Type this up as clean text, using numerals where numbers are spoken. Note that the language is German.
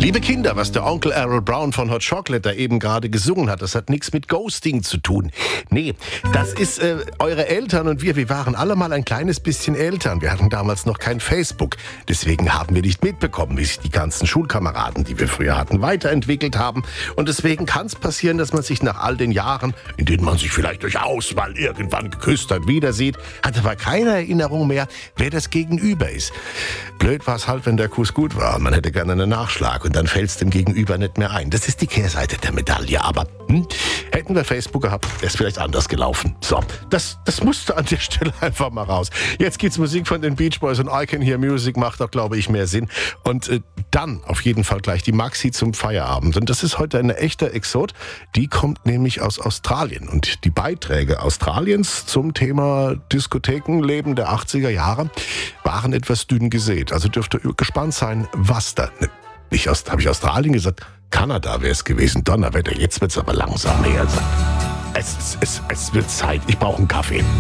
Liebe Kinder, was der Onkel Errol Brown von Hot Chocolate da eben gerade gesungen hat, das hat nichts mit Ghosting zu tun. Nee, das ist eure Eltern und wir waren alle mal ein kleines bisschen Eltern. Wir hatten damals noch kein Facebook. Deswegen haben wir nicht mitbekommen, wie sich die ganzen Schulkameraden, die wir früher hatten, weiterentwickelt haben. Und deswegen kann es passieren, dass man sich nach all den Jahren, in denen man sich vielleicht durchaus mal irgendwann geküsst hat, wieder sieht, hat aber keine Erinnerung mehr, wer das Gegenüber ist. Blöd war es halt, wenn der Kuss gut war und man hätte gerne einen Nachschlag und dann fällt es dem Gegenüber nicht mehr ein. Das ist die Kehrseite der Medaille, aber hätten wir Facebook gehabt, wäre es vielleicht anders gelaufen. So, das musste an der Stelle einfach mal raus. Jetzt gibt's Musik von den Beach Boys und I Can Hear Music, macht auch, glaube ich, mehr Sinn. Und dann auf jeden Fall gleich die Maxi zum Feierabend. Und das ist heute eine echte Exot, die kommt nämlich aus Australien. Und die Beiträge Australiens zum Thema Diskothekenleben der 80er Jahre waren etwas dünn gesät. Also dürft ihr gespannt sein, was da... Habe ich Australien gesagt? Kanada wäre es gewesen. Donnerwetter, jetzt wird's aber langsam näher sein. Es wird Zeit. Ich brauche einen Kaffee.